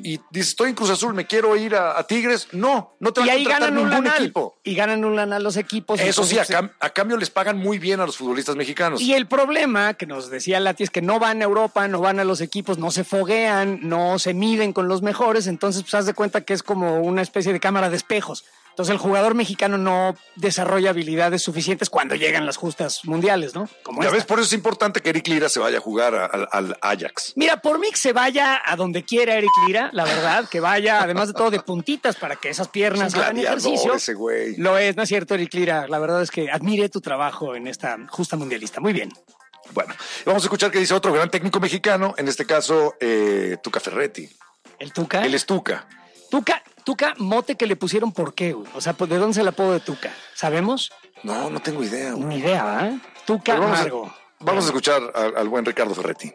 y dices, estoy en Cruz Azul, me quiero ir a Tigres, no te va a contratar ningún equipo. Y ganan un lanal los equipos. Eso sí, a cambio les pagan muy bien a los futbolistas mexicanos. Y el problema que nos decía Lati es que no van a Europa, no van a los equipos, no se foguean, no se miden con los mejores, entonces pues haz de cuenta que es como una especie de cámara de espejos. Entonces el jugador mexicano no desarrolla habilidades suficientes cuando llegan las justas mundiales, ¿no? Como ya ves, por eso es importante que Eric Lira se vaya a jugar al Ajax. Mira, por mí que se vaya a donde quiera Eric Lira, la verdad, que vaya, además de todo, de puntitas para que esas piernas hagan ejercicio. Ese güey. Lo es, ¿no es cierto, Eric Lira? La verdad es que admiré tu trabajo en esta justa mundialista. Muy bien. Bueno, vamos a escuchar qué dice otro gran técnico mexicano, en este caso, Tuca Ferretti. ¿El Tuca? Él es Tuca. Tuca, mote que le pusieron, ¿por qué, güey? O sea, ¿de dónde se el apodo de Tuca? ¿Sabemos? No tengo idea, güey. Ni idea, ¿eh? Tuca Amargo. Vamos a escuchar al buen Ricardo Ferretti.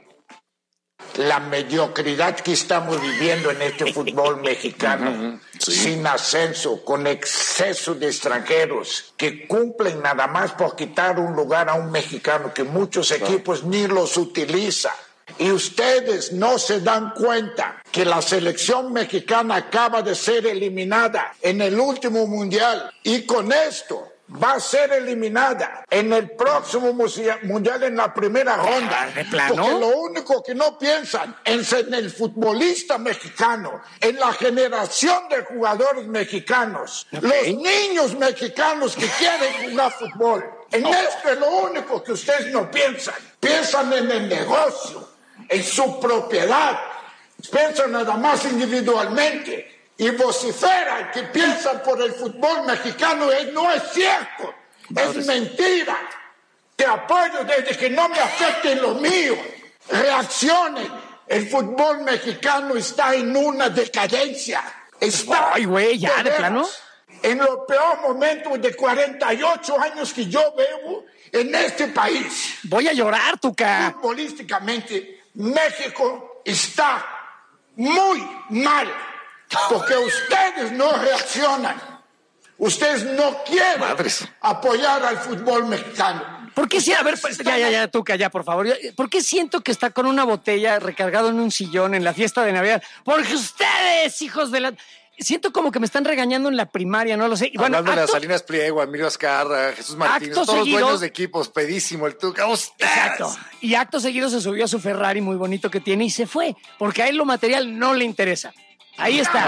La mediocridad que estamos viviendo en este fútbol mexicano, sí, sin ascenso, con exceso de extranjeros que cumplen nada más por quitar un lugar a un mexicano que muchos equipos ni los utilizan. Y ustedes no se dan cuenta que la selección mexicana acaba de ser eliminada en el último mundial y con esto va a ser eliminada en el próximo mundial en la primera ronda. ¿De plano? Porque lo único que no piensan es en el futbolista mexicano, en la generación de jugadores mexicanos, los niños mexicanos que quieren jugar fútbol. En esto es lo único que ustedes no piensan. Piensan en el negocio, en su propiedad. Piensan nada más individualmente. Y vociferan que piensan por el fútbol mexicano y no es cierto, es mentira. Te apoyo desde que no me afecte lo mío. Reaccionen. El fútbol mexicano está en una decadencia. Está, ay, güey, ya, de plano, en los peores momentos de 48 años que yo vivo en este país. Voy a llorar, Tuca. Futbolísticamente, México está muy mal. Porque ustedes no reaccionan. Ustedes no quieren apoyar al fútbol mexicano. ¿Por qué sí? A ver, pues, ya, Tuca, ya, por favor. ¿Por qué siento que está con una botella recargado en un sillón en la fiesta de Navidad? Porque ustedes, hijos de la... Siento como que me están regañando en la primaria, no lo sé. Bueno, hablando de las Salinas Pliego, Emilio Azcarra, Jesús Martínez, todos los dueños de equipos, pedísimo el Tuca. ¡Ustedes! Exacto. Y acto seguido se subió a su Ferrari muy bonito que tiene y se fue, porque a él lo material no le interesa. Ahí está.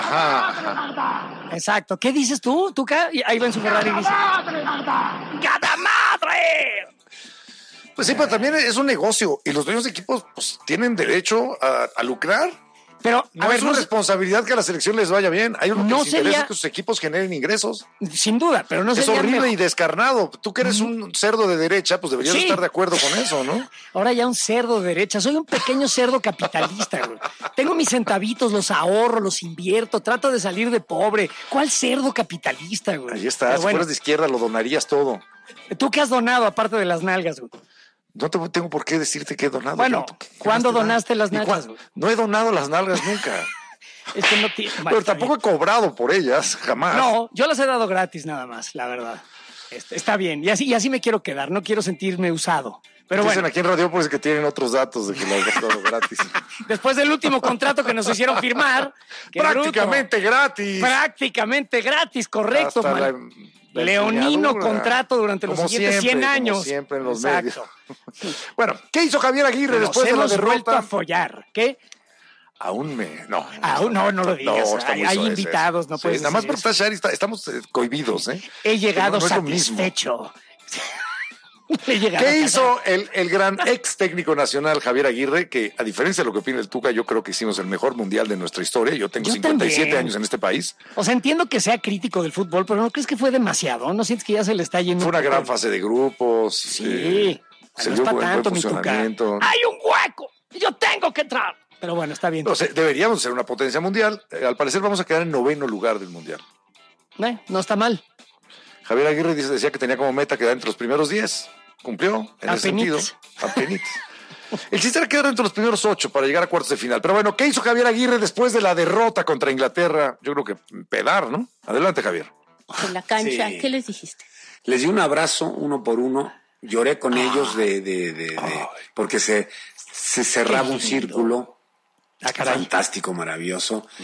Ajá. Exacto. ¿Qué dices tú, Tuca? Ahí va en su Ferrari y dice... ¡Gata madre! Pues sí, pero también es un negocio y los dueños de equipos pues tienen derecho a lucrar. Pero, a ver, es una responsabilidad que a la selección les vaya bien. Hay uno que les interesa que sus equipos generen ingresos. Sin duda, pero no sería... Es horrible y descarnado. Tú que eres un cerdo de derecha, pues deberías estar de acuerdo con eso, ¿no? Ahora ya un cerdo de derecha. Soy un pequeño cerdo capitalista, güey. Tengo mis centavitos, los ahorro, los invierto, trato de salir de pobre. ¿Cuál cerdo capitalista, güey? Ahí está, si fueras de izquierda lo donarías todo. ¿Tú qué has donado aparte de las nalgas, güey? No tengo por qué decirte que he donado. Bueno, ¿cuándo donaste las nalgas? No he donado las nalgas nunca. Es que no tiene... Pero tampoco he cobrado por ellas, jamás. No, yo las he dado gratis nada más, la verdad. Está bien, y así me quiero quedar, no quiero sentirme usado. Pero dicen bueno. aquí en Radiopolis que tienen otros datos de que las has dado gratis. Después del último contrato que nos hicieron firmar. Prácticamente gratis. Prácticamente gratis, correcto. Leonino contrato durante los siguientes 100 años. Como siempre en los medios. Bueno, ¿qué hizo Javier Aguirre después de la derrota? Vuelto a follar. ¿Qué? Aún no. Aún no lo digas. No, hay invitados, no puedes nada más por estar, estamos cohibidos, ¿eh? He llegado satisfecho. ¿Qué hizo el gran ex técnico nacional Javier Aguirre? Que a diferencia de lo que opina el Tuca, yo creo que hicimos el mejor mundial de nuestra historia. Yo tengo 57 años en este país. O sea, entiendo que sea crítico del fútbol, pero ¿no crees que fue demasiado? ¿No sientes que ya se le está yendo? Fue una gran fase de grupos. Sí. Se dio buen funcionamiento. ¡Hay un hueco! ¡Yo tengo que entrar! Pero bueno, está bien. No sé, deberíamos ser una potencia mundial. Al parecer vamos a quedar en 9º lugar del mundial. No está mal. Javier Aguirre decía que tenía como meta quedar entre los primeros 10. Cumplió en ese sentido. Apenitas. El chiste era quedar entre los primeros 8 para llegar a cuartos de final. Pero bueno, ¿qué hizo Javier Aguirre después de la derrota contra Inglaterra? Yo creo que pedar, ¿no? Adelante, Javier. En la cancha, ¿qué les dijiste? Les di un abrazo uno por uno. Lloré con ellos porque se cerraba un círculo fantástico, maravilloso.